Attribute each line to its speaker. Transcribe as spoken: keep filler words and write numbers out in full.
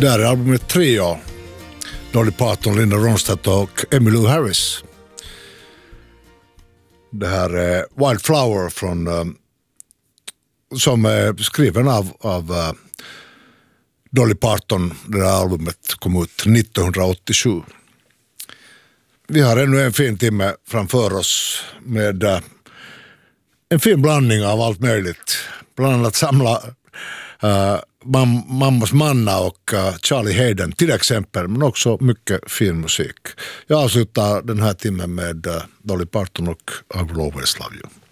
Speaker 1: Där är albumet Trio. Dolly Parton, Linda Ronstadt och Emmylou Harris. Det här är Wildflower från, um, som är skriven av, av uh, Dolly Parton. Det här albumet kom ut nittonhundraåttiosju. Vi har ännu en fin timme framför oss med uh, en fin blandning av allt möjligt. Bland annat samla uh, mam- Mammas Manna och uh, Charlie Hayden till exempel, men också mycket fin musik. Jag avslutar den här timmen med uh, Dolly Parton och I Will Always Love You.